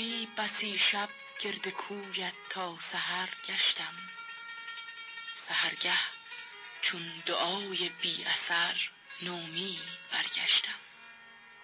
راستی بسی شب گرد کویت تا سحر گشتم. سحرگه چون دعای بی اثر نومید برگشتم.